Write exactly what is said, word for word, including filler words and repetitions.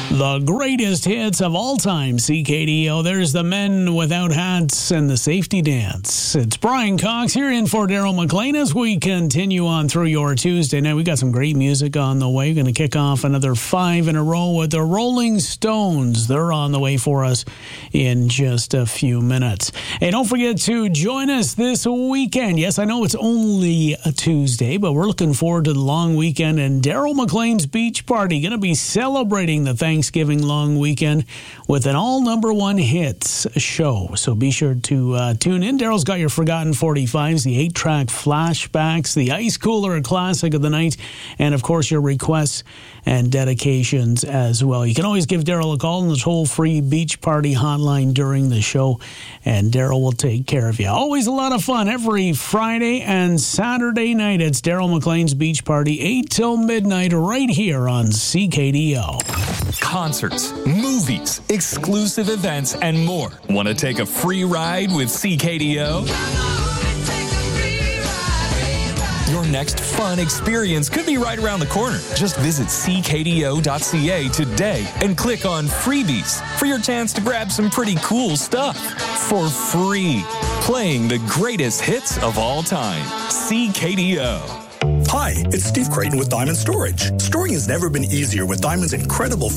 The greatest hits of all time, C K D O. There's the Men Without Hats and the Safety Dance. It's Brian Cox here in for Daryl McLean as we continue on through your Tuesday night. We got some great music on the way. We're going to kick off another five in a row with the Rolling Stones. They're on the way for us in just a few minutes. Hey, don't forget to join us this weekend. Yes, I know it's only a Tuesday, but we're looking forward to the long weekend and Daryl McLean's Beach Party. Going to be celebrating the Thanksgiving Thanksgiving long weekend with an all number one hits show. So be sure to uh, tune in. Daryl's got your Forgotten forty-fives, the eight-track flashbacks, the ice cooler classic of the night, and of course your requests and dedications as well. You can always give Daryl a call on the toll-free Beach Party hotline during the show, and Daryl will take care of you. Always a lot of fun every Friday and Saturday night. It's Daryl McLean's Beach Party, eight till midnight, right here on C K D O. Concerts, movies, exclusive events, and more. Want to take a free ride with C K D O? Your next fun experience could be right around the corner. Just visit c k d o dot c a today and click on Freebies for your chance to grab some pretty cool stuff for free. Playing the greatest hits of all time. C K D O. Hi, it's Steve Creighton with Diamond Storage. Storing has never been easier with Diamond's incredible